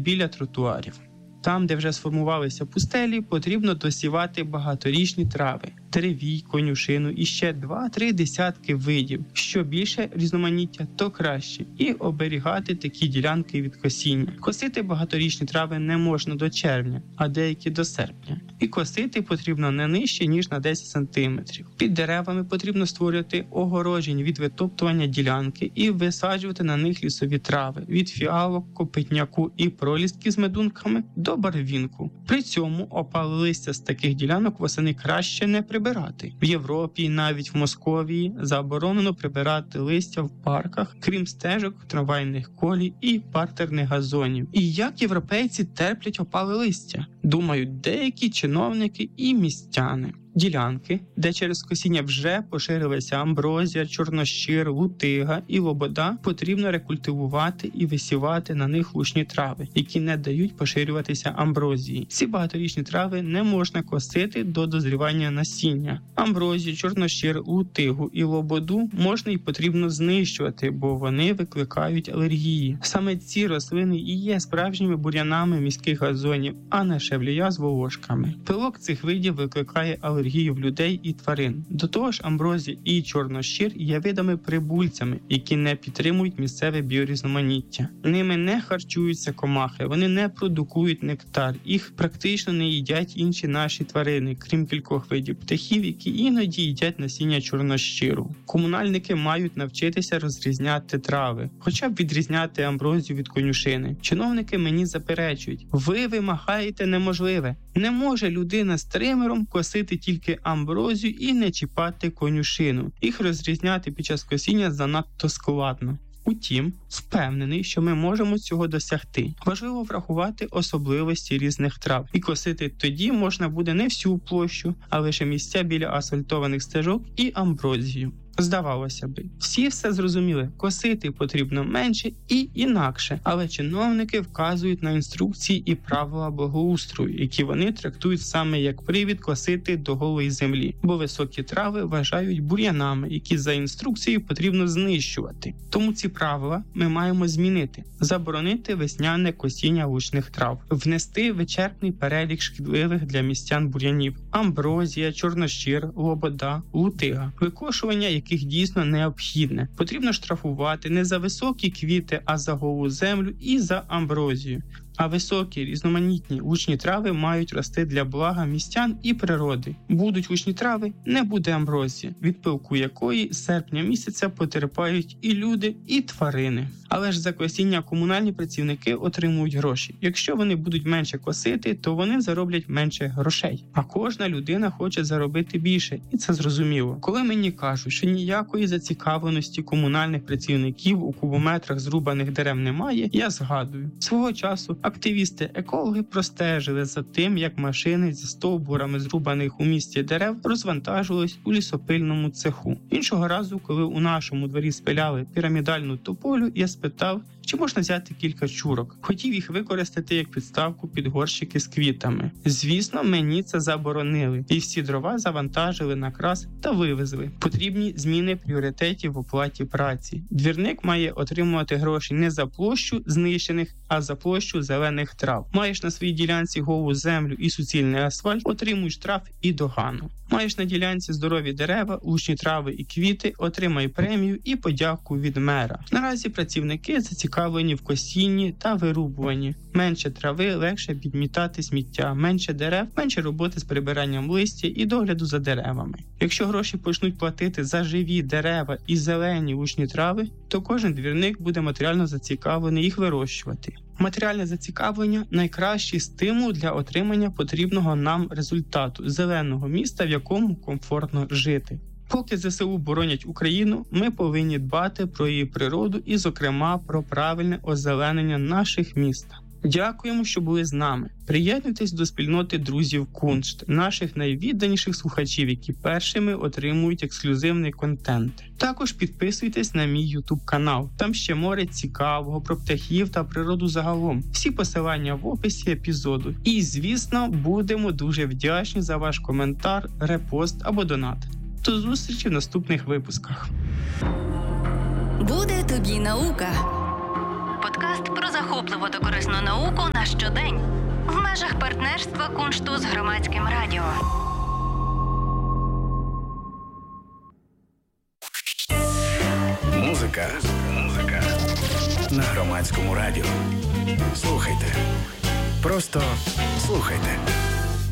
біля тротуарів. Там, де вже сформувалися пустелі, потрібно досівати багаторічні трави – деревій, конюшину і ще 2-3 десятки видів. Що більше різноманіття, то краще. І оберігати такі ділянки від косіння. Косити багаторічні трави не можна до червня, а деякі до серпня. І косити потрібно не нижче, ніж на 10 см. Під деревами потрібно створювати огородження від витоптування ділянки і висаджувати на них лісові трави – від фіалок, копитняку і пролісків з медунками до барвінку. При цьому опале листя з таких ділянок восени краще не прибирати. В Європі і навіть в Московії заборонено прибирати листя в парках, крім стежок, трамвайних колій і партерних газонів. І як європейці терплять опале листя? Думають деякі чиновники і містяни. Ділянки, де через косіння вже поширилися амброзія, чорнощир, лутига і лобода, потрібно рекультивувати і висівати на них лучні трави, які не дають поширюватися амброзії. Ці багаторічні трави не можна косити до дозрівання насіння. Амброзію, чорнощир, лутигу і лободу можна і потрібно знищувати, бо вони викликають алергії. Саме ці рослини і є справжніми бур'янами міських газонів, а не шевлія з волошками. Пилок цих видів викликає алергію в людей і тварин. До того ж, амброзія і чорнощир є видами прибульцями, які не підтримують місцеве біорізноманіття. Ними не харчуються комахи, вони не продукують нектар, їх практично не їдять інші наші тварини, крім кількох видів птахів, які іноді їдять насіння чорнощиру. Комунальники мають навчитися розрізняти трави, хоча б відрізняти амброзію від конюшини. Чиновники мені заперечують: ви вимагаєте неможливе. Не може людина з тримером косити тільки амброзію і не чіпати конюшину. Їх розрізняти під час косіння занадто складно. Утім, впевнений, що ми можемо цього досягти. Важливо врахувати особливості різних трав. І косити тоді можна буде не всю площу, а лише місця біля асфальтованих стежок і амброзію. Здавалося би, всі все зрозуміли, косити потрібно менше і інакше, але чиновники вказують на інструкції і правила благоустрою, які вони трактують саме як привід косити до голої землі, бо високі трави вважають бур'янами, які за інструкцією потрібно знищувати. Тому ці правила ми маємо змінити, заборонити весняне косіння лучних трав, внести вичерпний перелік шкідливих для містян бур'янів – амброзія, чорнощир, лобода, лутига, викошування яких дійсно необхідне. Потрібно штрафувати не за високі квіти, а за голу землю і за амброзію. А високі, різноманітні лучні трави мають рости для блага містян і природи. Будуть лучні трави, не буде амброзії, від пилку якої з серпня місяця потерпають і люди, і тварини. Але ж за косіння комунальні працівники отримують гроші. Якщо вони будуть менше косити, то вони зароблять менше грошей. А кожна людина хоче заробити більше, і це зрозуміло. Коли мені кажуть, що ніякої зацікавленості комунальних працівників у кубометрах зрубаних дерев немає, я згадую. Свого часу активісти-екологи простежили за тим, як машини зі стовбурами зрубаних у місті дерев розвантажувались у лісопильному цеху. Іншого разу, коли у нашому дворі спиляли пірамідальну тополю, я спитав, чи можна взяти кілька чурок. Хотів їх використати як підставку під горщики з квітами. Звісно, мені це заборонили, і всі дрова завантажили на крас та вивезли. Потрібні зміни пріоритетів в оплаті праці. Двірник має отримувати гроші не за площу знищених, а за площу зелених трав. Маєш на своїй ділянці голу землю і суцільний асфальт, отримуй штраф і догану. Маєш на ділянці здорові дерева, лучні трави і квіти, отримай премію і подяку від мера. Наразі працівники зацікавлені в косінні та вирубуванні. Менше трави, легше підмітати сміття, менше дерев, менше роботи з прибиранням листя і догляду за деревами. Якщо гроші почнуть платити за живі дерева і зелені лучні трави, то кожен двірник буде матеріально зацікавлений їх вирощувати. Матеріальне зацікавлення – найкращий стимул для отримання потрібного нам результату – зеленого міста, в якому комфортно жити. Поки ЗСУ боронять Україну, ми повинні дбати про її природу і, зокрема, про правильне озеленення наших міст. Дякуємо, що були з нами. Приєднуйтесь до спільноти друзів Куншт, наших найвідданіших слухачів, які першими отримують ексклюзивний контент. Також підписуйтесь на мій YouTube канал. Там ще море цікавого про птахів та природу загалом. Всі посилання в описі епізоду. І, звісно, будемо дуже вдячні за ваш коментар, репост або донат. До зустрічі в наступних випусках. Буде тобі наука. подкаст про захопливу та корисну науку на щодень в межах партнерства Куншту з Громадським радіо. Музика на Громадському радіо. Слухайте. Просто слухайте.